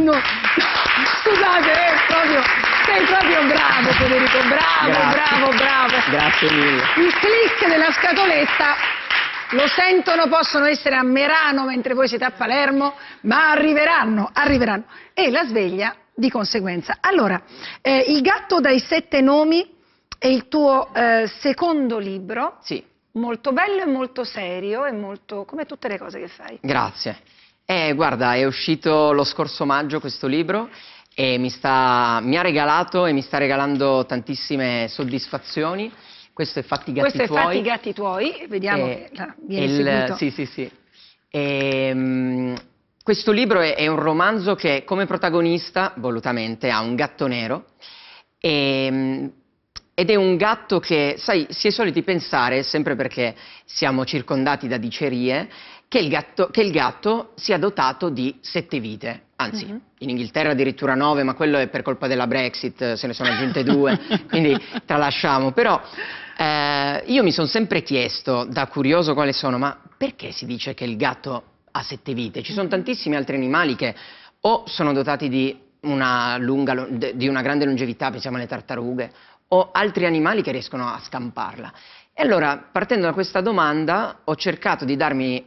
No, scusate, sei proprio bravo Federico, bravo. Grazie mille. Il click della scatoletta lo sentono, possono essere a Merano mentre voi siete a Palermo, ma arriveranno. E la sveglia di conseguenza. Allora, Il gatto dai 7 nomi è il tuo secondo libro. Sì. Molto bello e molto serio e molto come tutte le cose che fai. Grazie. Guarda, è uscito lo scorso maggio questo libro e mi ha regalato e mi sta regalando tantissime soddisfazioni. Questo è Fatti i gatti tuoi. Questo è Fatti i gatti tuoi, vediamo che viene seguito. Sì. Questo libro è un romanzo che come protagonista, volutamente, ha un gatto nero ed è un gatto che, sai, si è soliti pensare, sempre perché siamo circondati da dicerie, che il gatto sia dotato di 7 vite. Anzi, in Inghilterra addirittura 9, ma quello è per colpa della Brexit, se ne sono aggiunte 2, quindi tralasciamo. Però io mi sono sempre chiesto, da curioso quale sono, ma perché si dice che il gatto ha 7 vite? Ci sono tantissimi altri animali che o sono dotati di una grande longevità, pensiamo alle tartarughe, o altri animali che riescono a scamparla. E allora, partendo da questa domanda, ho cercato di darmi